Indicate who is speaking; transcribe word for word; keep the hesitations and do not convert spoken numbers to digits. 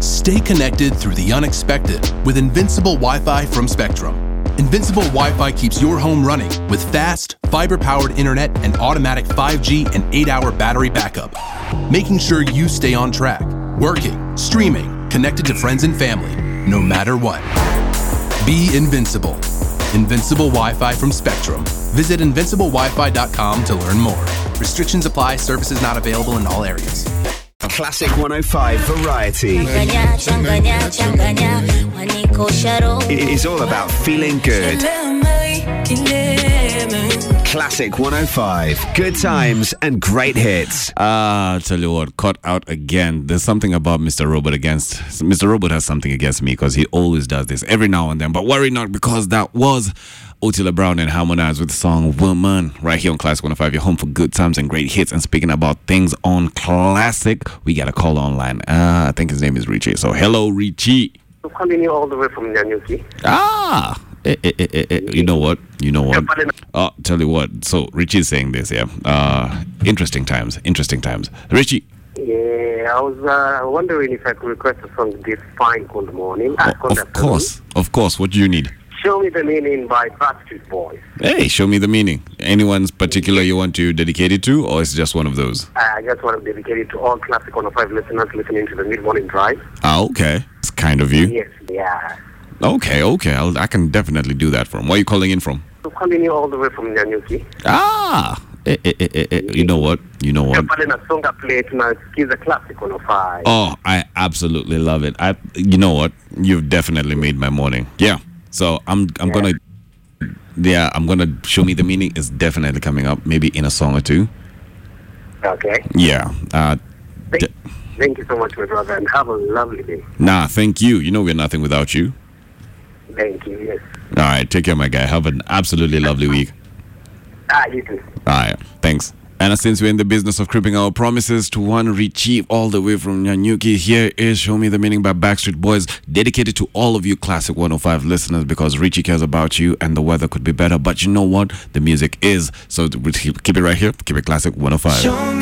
Speaker 1: Stay connected through the unexpected with Invincible Wi-Fi from Spectrum. Invincible Wi-Fi keeps your home running with fast, fiber-powered internet and automatic five G and eight-hour battery backup, making sure you stay on track, working, streaming, connected to friends and family, no matter what. Be invincible. Invincible Wi-Fi from Spectrum. Visit invincible wi fi dot com to learn more. Restrictions apply. Services not available in all areas.
Speaker 2: Classic one oh five Variety. It is all about feeling good. Classic one oh five. Good times and great hits.
Speaker 3: Ah, uh, tell you what, caught out again. There's something about Mister Robot against... Mister Robot has something against me because he always does this every now and then. But worry not, because that was Otila Brown and Harmonize with the song Woman right here on Classic one oh five. Your home for good times and great hits. And speaking about things on Classic, we got a call online. Uh, I think his name is Richie. So hello, Richie.
Speaker 4: I'm calling you all the way from Nyanyuki.
Speaker 3: Ah, eh, eh, eh, eh, eh. You know what? You know what? Oh, tell you what. So Richie is saying this, yeah. Uh, interesting times. Interesting times. Richie.
Speaker 4: Yeah, I was uh, wondering if I could request a song this fine cold morning.
Speaker 3: Oh, of course, of course. What do you need?
Speaker 4: Show Me the Meaning by Backstreet Boys.
Speaker 3: Hey, Show Me the Meaning. Anyone's particular you want to dedicate it to, or it's just one of those?
Speaker 4: I just want to dedicate it to all Classic one oh five listeners listening to the mid-morning drive.
Speaker 3: Ah, okay. It's kind of you.
Speaker 4: Yes, yeah.
Speaker 3: Okay, okay. I'll, I can definitely do that for him. Where are you calling in from?
Speaker 4: I'm calling you all the way from Nyanyuki.
Speaker 3: Ah, eh, eh, eh, eh, eh. You know what? You know what?
Speaker 4: A song I play tonight is a Classic one oh five.
Speaker 3: Oh, I absolutely love it. I, you know what? You've definitely made my morning. Yeah. So I'm I'm yeah. gonna yeah I'm gonna Show Me the Meaning is definitely coming up, maybe in a song or two.
Speaker 4: Okay.
Speaker 3: Yeah. Uh,
Speaker 4: thank, de- thank you so much, my brother, and have a lovely day.
Speaker 3: Nah, thank you. You know we're nothing without you.
Speaker 4: Thank you. Yes.
Speaker 3: All right. Take care, my guy. Have an absolutely lovely week.
Speaker 4: Ah, you too.
Speaker 3: All right. Thanks. And since we're in the business of keeping our promises to one Richie all the way from Nyanyuki, here is Show Me the Meaning by Backstreet Boys, dedicated to all of you Classic one oh five listeners, because Richie cares about you and the weather could be better. But you know what? The music is. So keep it right here. Keep it Classic one oh five.